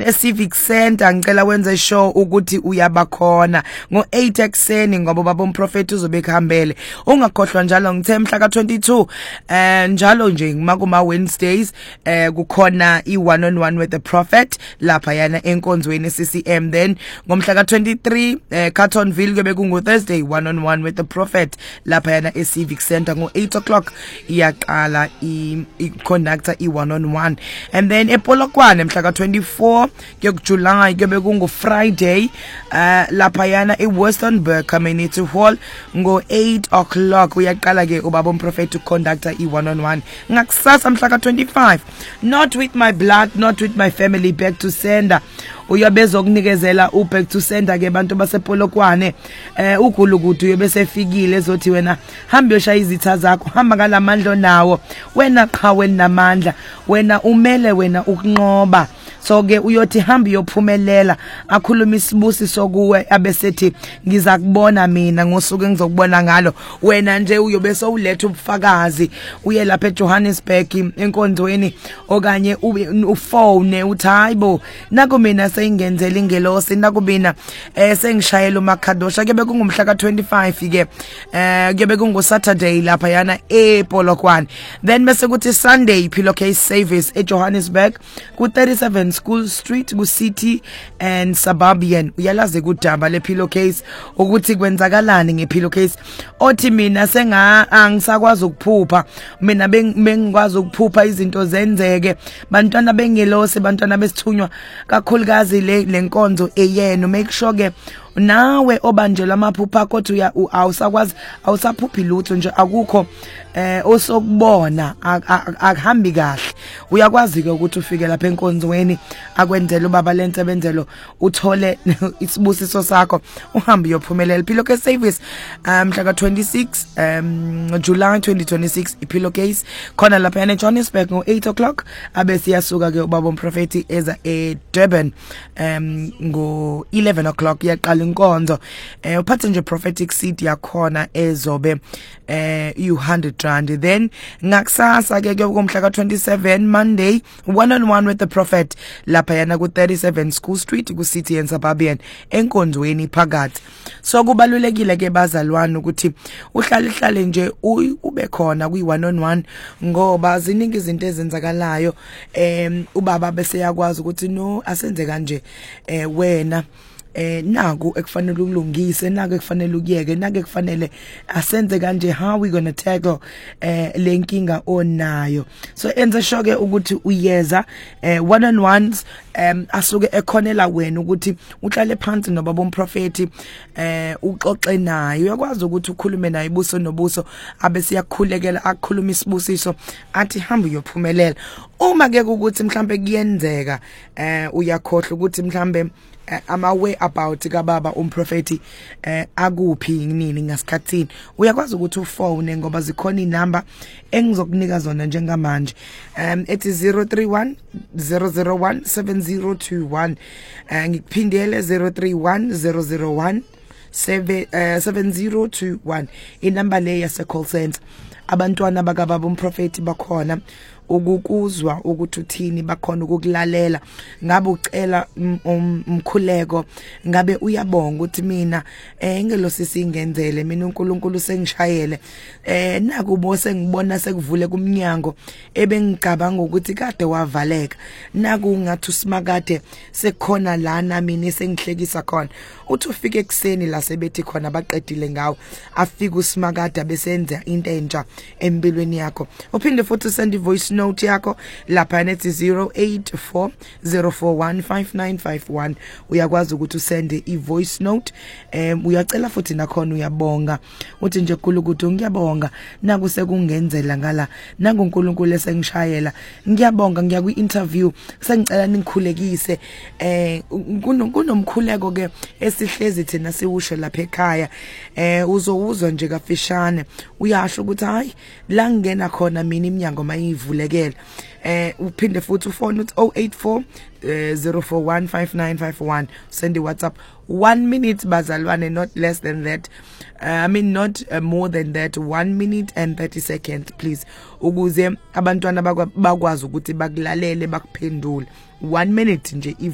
Civic Center ngicela wenze show ukuthi uyabakhona ngo8 ekseni ngoba baba umprofeti uzobe khambele ungakhohlwa njalo ngithe mhla ka22 njalo nje kuma Wednesdays kukhona i1 on 1 with the prophet lapha yana enkonzweni CCM. Then ngomhla ka23 Cartonville kube kungu Thursday 1 on 1 with the prophet lapha yana eCivic Center ngo8 o'clock iyaqala i-conductor i1 on 1. And then ePolokwane mhla ka24 July kube kungu Friday lapha yana eWesternburg Community Hall ngo8 o'clock uyaqala ke ubaba umprofeti uconductor i1 on 1 ngakusasa mhla ka25 not with my blood, not with my family, back to sender uyabezo ukunikezela uback to sender ke bantu basePolokwane ugulukudu uyobesefikile ezothi wena hamba yoshaya izitha zakho hamba ngalamandla nawo wena qha wena namandla wena umele wena ukunqoba so ke uyothi hamba yophumelela akhuluma isibusiso kuwe abesethi ngizakubona mina ngosuku engizokubona ngalo wena nje uyobe sowuletha ubufakazi uye lapha eJohannesburg enkonzweni okanye ufone uthi hayibo naku mina sengenzela ingelosi nakubina sengishayela umakhadosha kebe kungumhla ka25 ke kebe kungu Saturday lapha yana ePolokwane. Then bese kuthi Sunday pillowcase service eJohannesburg ku 37 School Street ku City and Suburban. Uyalazi kudaba le pillowcase ukuthi kwenzakalani ngepillowcase othi mina angisakwazi ukuphupha mina bengikwazi ukuphupha izinto zenzeke bantwana bengelose bantwana besithunywa kakhulukazi lenkonzo eyena make sure ke nawe obanjela amaphupha kodwa awusakwazi awusaphuphi lutho nje akukho osokubona akuhambi kahle uyakwazi ke ukuthi ufike lapha enkonzweni akwenzela ubaba lensebenzelo uthole isibusiso sakho uhambe uyophumelela pillowcase service mhla ka26 July 2026 ipillowcase khona lapha eJohannesburg ngo8 o'clock abe siyasuka ke ubaba umprofeti eza eDurban ngo11 o'clock yaqala inkonzo uphathe nje prophetic seed yakhona ezobe u100 rand. Then ngakusasa ke kumhla ka27 Monday 1 on 1 with the prophet lapha yana ku 37 School Street ku City and Suburban enkonzweni phakathi. So kubalulekile ke bazalwane ukuthi uhlale nje ube khona kwi1 on 1 ngoba ziningi izinto ezenzakalayo ubaba bese yakwazi ukuthi no asenze kanje wena naku ekufanele ukulungise naku ekufanele ukuyeke naku ekufanele asenze kanje how we going to tackle lenkinga onayo. So enze shoke ukuthi uyeza one on ones asuke ekhonela wena ukuthi uhlale phansi nobaba umprofeti uxoxe naye uyakwazi ukuthi ukhulume naye ibuso nobuso abese yakhulekela akukhuluma isibusiso athi hamba uyophumelela. Uma ke ukuthi mhlambe kuyenzeka uyakhohle ukuthi mhlambe ama way about kababa umprofeti akuphi nini ngasikhathini uyakwazi ukuthi ufone ngoba zikhona inamba engizokunika zona njengamanje ethi 031 001 7021 ngikuphindele 031 001 7021 inamba le yase call center. Abantwana bakababa umprofeti bakhona ukukuzwa ukuthi uthini bakhona ukukulalela ngabe ucela umkhuleko ngabe uyabonga ukuthi mina ngelosisi ingenzele mina uNkulunkulu sengishayele nakubo sengibona sekuvule kumnyango ebengicabanga ukuthi kade wavaleka naku ngathi usimakade sekhona lana mina sengihlekisa khona uthi ufike ekseni la sebethi khona baqedile ngawo afika usimakade besenza into entsha empilweni yakho uphinde futhi send voice note yakho lapha nethi 0840415951 uyakwazi ukuthi usende ivoice note uyacela futhi nakhona uyabonga uthi nje uNkulunkulu ngiyabonga naku sekungenzela ngala nangu uNkulunkulu esengishayela ngiyabonga ngiya kwi-interview sengicela ningikhulekise kunomkhuleko ke esihlezi thina siwusho lapha ekhaya uzowuzwa nje kafishane uyasho ukuthi hayi la ngena khona mina iminyango mayivulekela uphinde futhi ufone uthi 084 0415951 send WhatsApp 1 minute bazalwane not less than that I mean not more than that 1 minute and 30 seconds please ukuze abantwana bakwazi ukuthi bakulalele bakuphendule 1 minute nje